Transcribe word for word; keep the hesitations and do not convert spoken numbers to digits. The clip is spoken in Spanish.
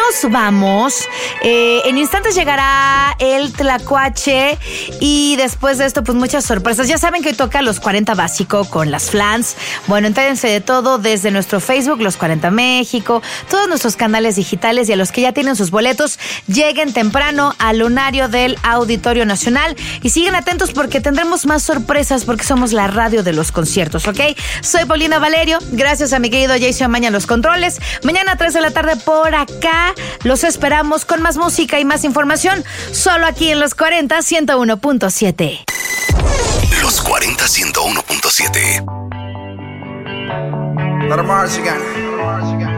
nos vamos. Eh, en instantes llegará el Tlacuache y después de esto, pues muchas sorpresas. Ya saben que hoy toca Los cuarenta Básico con las Flans. Bueno, entérense de todo desde nuestro Facebook, Los cuarenta México, todos nuestros canales digitales, y a los que ya tienen sus boletos, lleguen temprano al lunario del Auditorio Nacional y sigan atentos porque tendremos más sorpresas porque somos la radio de los conciertos, ¿ok? Soy Paulina Valerio, gracias a mi querido Jason Maña en los controles. Mañana a tres de la tarde por acá los esperamos con más música y más información, solo aquí en Los cuarenta, ciento uno punto siete. Los cuarenta, ciento uno punto siete.